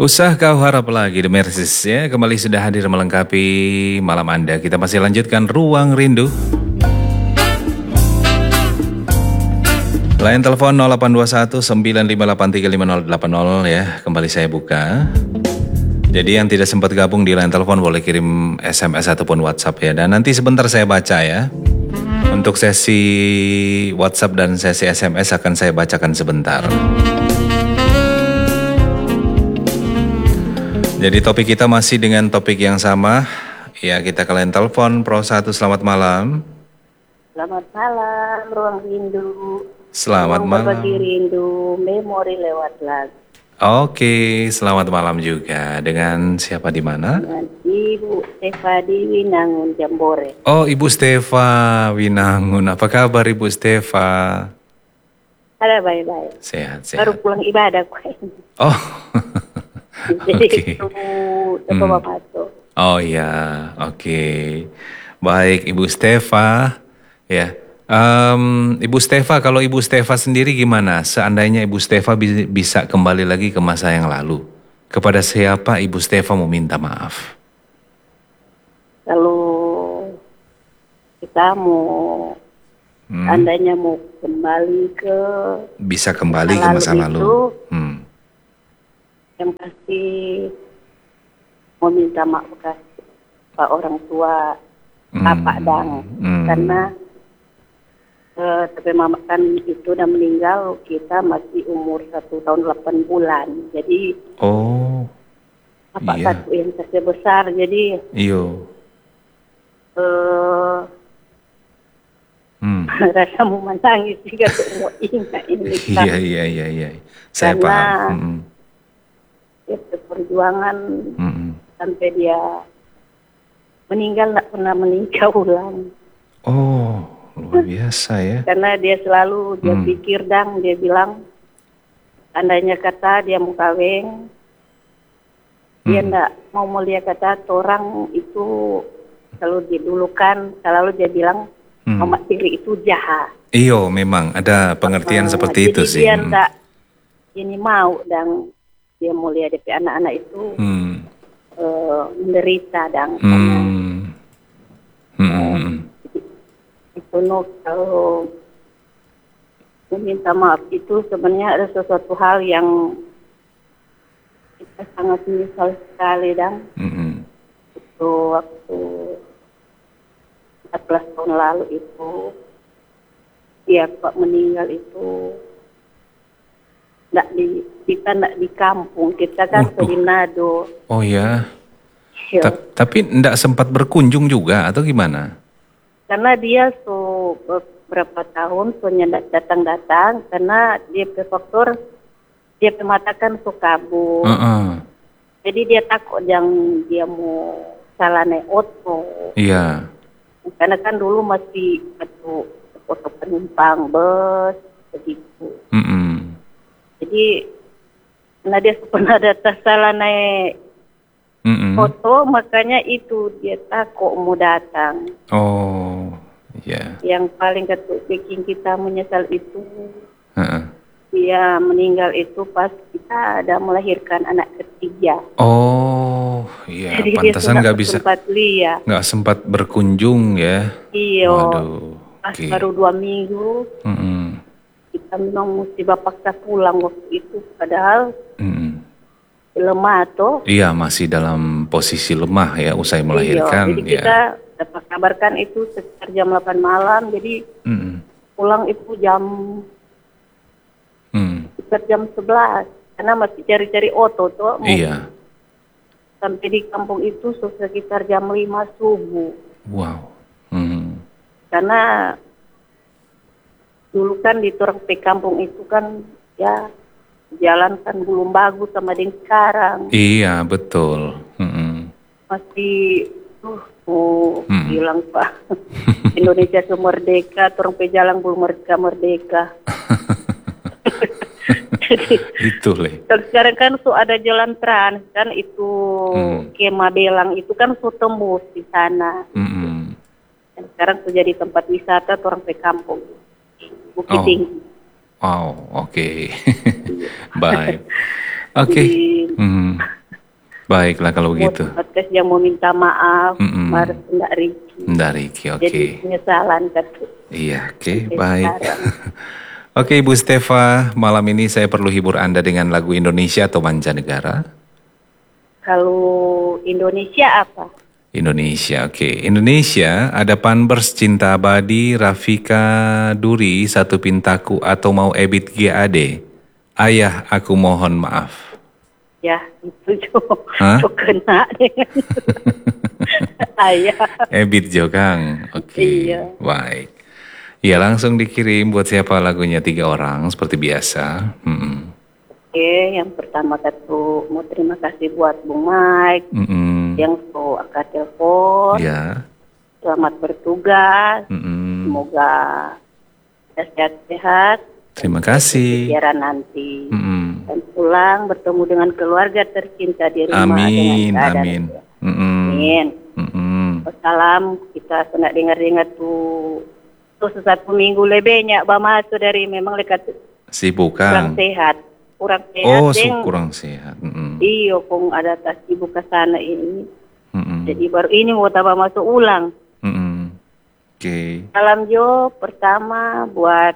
Usah kau harap lagi, The Mersis ya. Kembali sudah hadir melengkapi malam Anda. Kita masih lanjutkan Ruang Rindu. Line telepon 0821 958 35080 ya. Kembali saya buka. Jadi yang tidak sempat gabung di line telepon boleh kirim SMS ataupun WhatsApp ya. Dan nanti sebentar saya baca ya. Untuk sesi WhatsApp dan sesi SMS akan saya bacakan sebentar. Jadi topik kita masih dengan topik yang sama. Ya, kita ke line telepon Pro 1, selamat malam. Selamat malam, Ruang Rindu. Selamat malam. Berbagi rindu, memori lewat lagu. Oke, selamat malam juga. Dengan siapa di mana? Dengan Ibu Stefa di Winangun, Jambore. Oh, Ibu Stefa Winangun. Apa kabar Ibu Stefa? Ada baik-baik. Sehat. Baru pulang ibadah kok. Oh. Jadi Oke. itu Bapak Pato. Oh iya, oke. Baik, Ibu Stefa. Ya. Ibu Stefa, kalau Ibu Stefa sendiri gimana? Seandainya Ibu Stefa bisa kembali lagi ke masa yang lalu, kepada siapa Ibu Stefa mau minta maaf? Kalau kita mau andainya mau kembali ke Bisa kembali ke masa lalu. itu, yang pasti mau minta maaf ke orang tua Bapak Dang, karena tapi mama kan itu udah meninggal, kita masih umur 1 tahun 8 bulan. Jadi Bapak iya. satu yang saya besar, jadi Iyo. rasa mau menangis juga mau ingat ini. Iya. Saya paham. Dia perjuangan sampai dia meninggal, nggak pernah menikah ulang. Oh, luar biasa ya. Karena dia selalu dia pikir dia bilang, andainya kata dia mau kawin, dia nggak mau melihat kata orang itu selalu didulukan, selalu dia bilang mama tiri itu jahat. Iyo, memang ada pengertian seperti itu sih. Dia nggak ini mau dan dia mau lihat DP anak-anak itu menderita dan itu kalau meminta maaf itu sebenarnya ada sesuatu hal yang kita sangat menyesal sekali dan itu waktu 14 tahun lalu itu dia Pak meninggal itu kita nggak di kampung, kita kan ke Manado. Oh ya. Iya. Tapi nggak sempat berkunjung juga atau gimana? Karena dia beberapa tahun nggak datang karena dia faktor dia mengatakan kabur. Jadi dia takut yang dia mau salah naik oto. Iya. Karena kan dulu masih foto penumpang bus begitu. Jadi karena dia pernah datang salah naik foto, makanya itu dia takut mau datang. Oh, iya. Yang paling bikin kita menyesal itu dia meninggal itu pas kita ada melahirkan anak ketiga. Oh, iya. Jadi Pantasan nggak bisa, nggak sempat berkunjung ya. Iya. Waduh. Pas baru 2 minggu. Kita memang mesti paksa pulang waktu itu, padahal lemah toh. Iya, masih dalam posisi lemah ya usai melahirkan. Iya, jadi kita dapat kabarkan itu sekitar jam 8 malam, jadi pulang itu sekitar jam 11, karena masih cari-cari oto toh. Iya. Sampai di kampung itu sekitar jam 5 subuh. Wow. Karena dulu kan di kampung itu kan ya jalan kan belum bagus sama dengan sekarang. Iya, betul. Masih bilang Pak Indonesia merdeka, orang pejalan belum merdeka. Itu leh. Sekarang kan ada jalan trans kan itu Kema Belang itu kan tembus di sana. Dan sekarang sudah jadi tempat wisata orang pe kampung. Bukit Tinggi. Wow, oke. Baik. Oke. Di Baiklah kalau begitu. podcast yang mau minta maaf, harus Ndak Riki. Ndak Riki, oke. Jadi penyesalan Katu. Iya, oke, Sampai baik. sekarang. Oke, Ibu Stefa, malam ini saya perlu hibur Anda dengan lagu Indonesia atau mancanegara? Kalau Indonesia apa? Indonesia, oke. Indonesia ada Panbers Cinta Abadi, Rafika Duri, Satu Pintaku, atau mau Ebit GAD. Ayah, aku mohon maaf. Ya, itu Jo kena dengan ayah. Ebit Jogang, oke. Iya. Baik. Ya, langsung dikirim buat siapa lagunya 3 orang seperti biasa. Oke, yang pertama Katu mau terima kasih buat Bung Mike yang so akan telepon. Ya. Selamat bertugas. Semoga sehat-sehat. Terima kasih. Biar nanti dan pulang bertemu dengan keluarga tercinta di rumah. Amin, amin. Amin. Wassalam, kita pernah dengar-dengar tuh satu minggu lebihnya masuk dari memang lekat sibuk kurang sehat. Oh, kurang sehat. Iyo, kung ada tas sibuk ke sana ini. Jadi baru ini mau tambah masuk ulang. Oke. Salam Jo, pertama buat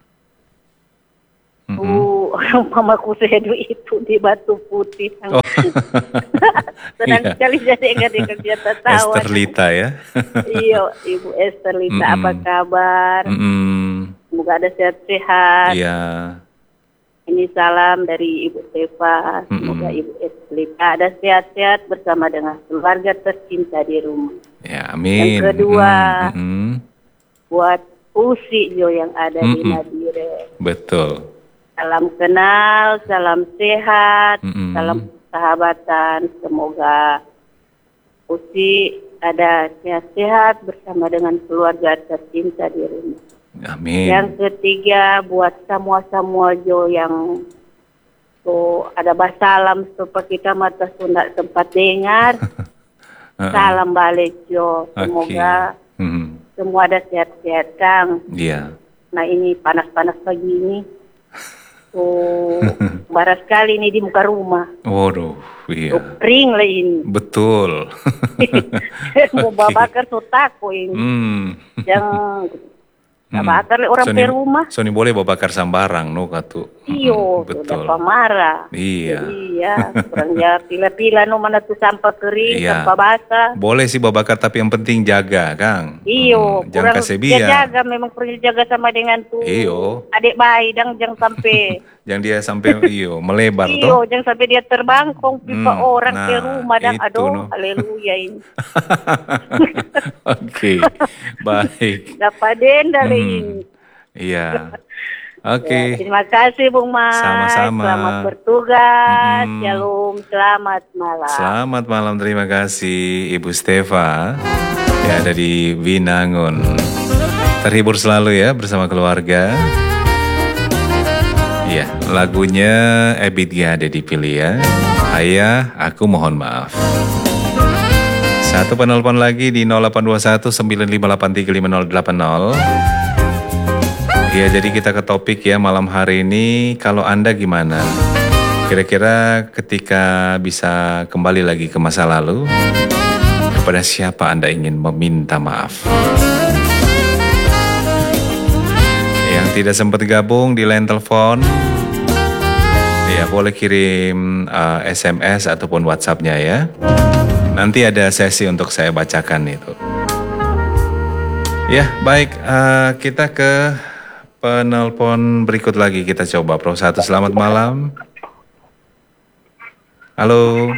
orang mamaku sedu itu di Batu Putih. Senang sekali jadi ingat-ingat dia tertawa. Esther Lita ya. Iya, Ibu Esther Lita, apa kabar? Semoga ada sehat-sehat. Iya. Ini salam dari Ibu Stefa. Semoga Ibu Esther Lita ada sehat-sehat bersama dengan keluarga tercinta di rumah. Ya, amin. Yang kedua, buat Usi Jo yang ada di Nadire. Betul. Salam kenal, salam sehat, salam sahabatan. Semoga Usi ada sehat-sehat bersama dengan keluarga tercinta di rumah. Amin. Yang ketiga buat semua Jo yang ada basalam supaya kita mata Sunda sempat dengar. Salam balik Jo. Semoga semua ada sehat-sehat Kang. Iya. Nah ini panas-panas pagi ini. Baras sekali ini di muka rumah. Waduh, iya. Kering lah ini. Betul. Mau bakar sotako ini. Yang bakar orang pe rumah. Soni boleh bakar sambarang no katu. Iyo, betul. Sudah marah. Iya. Iya, kurang ya pila-pila no mana tuh sampah kering, iya. sampah basah. Boleh sih bakar tapi yang penting jaga, Kang. Iyo, jangan kasih biar. Jaga memang perlu jaga sama dengan tuh. Iyo. Adik bayi jangan sampai. Jangan dia sampai melebar iyo, toh. Jangan sampai dia terbangkong pipa orang ke rumah dan aduh, no. haleluya ini. Oke. Baik. Dapat denda ini. Iya. Oke. Ya, terima kasih Bung Mas. Sama-sama. Selamat bertugas. Shalom, selamat malam. Selamat malam, terima kasih Ibu Stefa. Ya, ada di Binangun. Terhibur selalu ya bersama keluarga. Iya, lagunya Ebit GAD dipilih ya. Ayah, aku mohon maaf. Satu penelpon lagi di 0821 958 35080. Ya, jadi kita ke topik ya malam hari ini. Kalau Anda gimana? Kira-kira ketika bisa kembali lagi ke masa lalu, kepada siapa Anda ingin meminta maaf? Yang tidak sempat gabung di line telepon, ya boleh kirim SMS ataupun WhatsApp-nya ya. Nanti ada sesi untuk saya bacakan itu. Ya, baik. Kita ke penelpon berikut lagi, kita coba Pro 1. Selamat malam. Halo.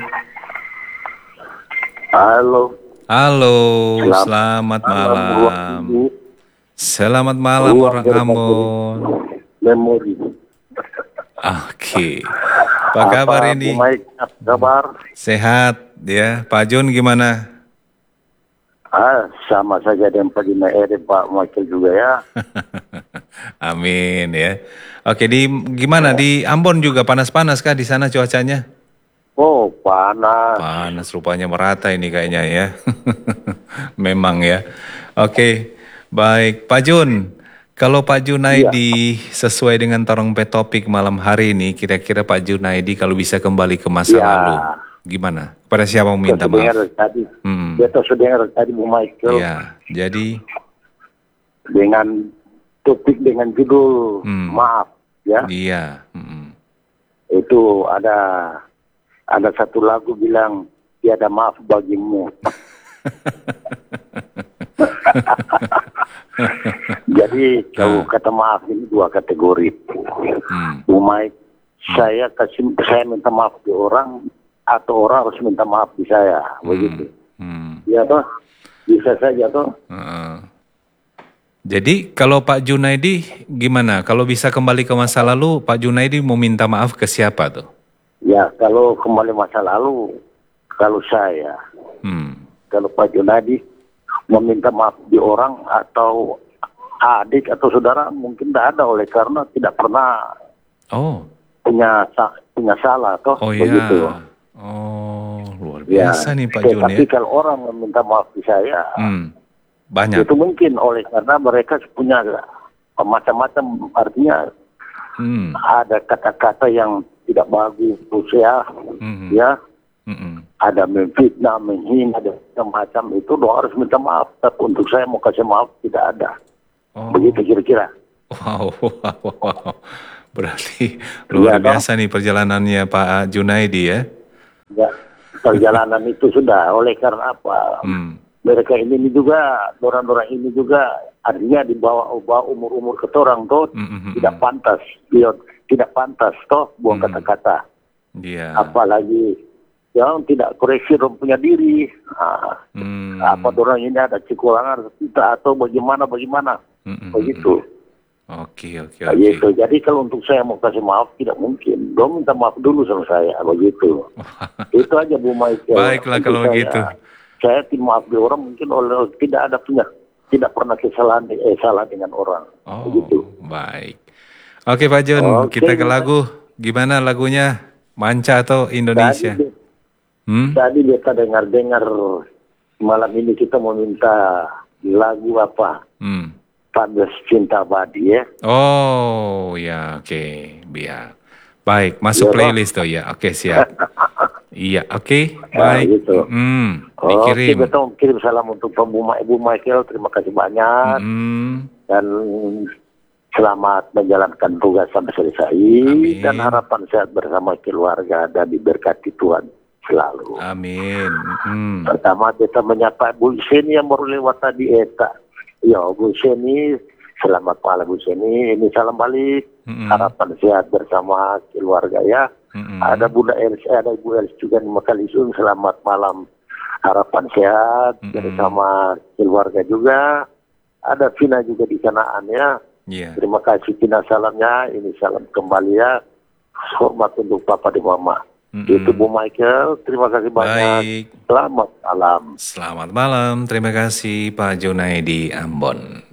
Halo. Halo, selamat malam. Selamat malam orang Ambon. Memori. Oke. Apa kabar ini? Baik, kabar. Sehat ya. Pak Jun gimana? Sama saja dengan Pak Pak Michael juga ya. Amin ya. Oke, gimana di Ambon juga panas-panas kah di sana cuacanya? Oh, panas. Panas rupanya merata ini kayaknya ya. Memang ya. Oke, baik Pak Jun. Kalau Pak Junaidi sesuai dengan torong topik malam hari ini, kira-kira Pak Junaidi kalau bisa kembali ke masa lalu, gimana? Kepada siapa meminta maaf? Tadi, dia sudah dengar tadi Bu Michael. Iya, jadi dengan topik dengan judul maaf, ya. Iya. Itu ada satu lagu bilang tiada maaf bagimu. Jadi kalau kata maaf ini dua kategori. Bu Mike, saya minta maaf di orang atau orang harus minta maaf di saya, begitu. Ya toh, bisa saja toh. Jadi kalau Pak Junaidi gimana? Kalau bisa kembali ke masa lalu, Pak Junaidi mau minta maaf ke siapa tuh? Ya kalau kembali masa lalu, kalau saya, kalau Pak Junaidi meminta maaf di orang atau adik atau saudara mungkin tidak ada, oleh karena tidak pernah punya salah toh. Begitu. Luar biasa nih Pak Jun ya. Tapi kalau orang meminta maaf di saya, banyak. Itu mungkin oleh karena mereka punya macam-macam, artinya ada kata-kata yang tidak bagus, ya. Ada memfitnah, menghina, ada macam itu, doa harus minta maaf. Tapi untuk saya mau kasih maaf tidak ada. Begitu kira-kira. Wow. Berarti luar biasa nih perjalanannya Pak Junaidi ya. Ya, perjalanan itu sudah. Oleh karena apa? Mereka ini juga, orang-orang ini juga artinya di bawah umur-umur ketorang toh, tidak pantas. Tidak pantas toh buang kata-kata. Apalagi yang tidak koreksi orang punya diri. Apa orang ini ada kekurangan kita atau bagaimana begitu. Oke. Gitu. Jadi kalau untuk saya mau kasih maaf tidak mungkin. Dong minta maaf dulu sama saya, begitu. Itu aja Bu Michael. Baiklah kalau gitu. Saya tidak maaf di orang mungkin oleh tidak pernah salah dengan orang. Begitu. Baik. Oke Pak Jun, kita ke lagu. Gimana lagunya? Manca atau Indonesia? Tadi kita dengar malam ini kita mau minta lagu apa? Pandas Cinta Abadi ya. Oh ya, oke. Biar. Baik, masuk playlist tuh ya. Oke, siap. Iya, oke. Baik. Gitu. Dikirim. Oke, betul. Kirim salam untuk Ibu Michael. Terima kasih banyak. Dan selamat menjalankan tugas sampai selesai. Amin. Dan harapan sehat bersama keluarga dan diberkati Tuhan selalu. Amin. Pertama kita menyapa Bu Seni yang baru lewat tadi Eta. Ya Bu Seni, selamat malam Bu Seni. Ini salam balik. Harapan sehat bersama keluarga ya. Ada Bunda Elsie, ada Ibu Elsie juga di Makalisun. Selamat malam. Harapan sehat bersama keluarga juga. Ada Vina juga di Kanaan ya. Terima kasih Vina salamnya. Ini salam kembali ya. Hormat untuk Papa dan Mama. Itu Bu Michael, terima kasih banyak. Baik. Selamat malam. Selamat malam, terima kasih Pak Junaidi Ambon.